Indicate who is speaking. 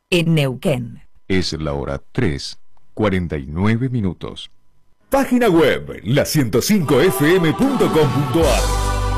Speaker 1: en Neuquén.
Speaker 2: Es la hora 3:49.
Speaker 3: Página web la105fm.com.ar